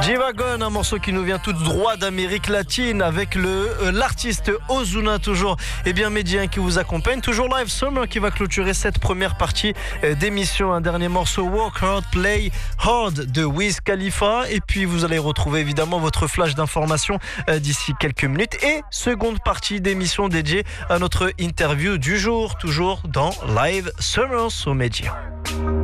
G-Wagon, un morceau qui nous vient tout droit d'Amérique latine avec l'artiste Ozuna, toujours médien qui vous accompagne, toujours Live Summer qui va clôturer cette première partie d'émission. Un dernier morceau, Work Hard, Play Hard de Wiz Khalifa, et puis vous allez retrouver évidemment votre flash d'informations d'ici quelques minutes et seconde partie d'émission dédiée à notre interview du jour, toujours dans Live Summer sur Média.